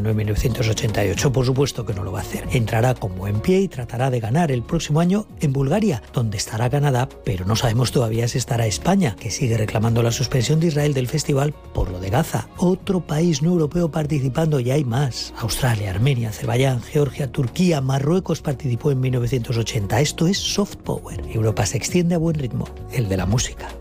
ganó en 1988. Por supuesto que no lo va a hacer. Entrará con buen pie y tratará de ganar el próximo año en Bulgaria, donde estará Canadá, pero no sabemos todavía si estará España, que sigue reclamando la suspensión de Israel del festival por lo de Gaza. Otro país no europeo participando, y hay más. Australia, Armenia, Azerbaiyán, Georgia, Turquía, Marruecos participó en 1980. Esto es soft power. Europa se extiende a buen ritmo, el de la música.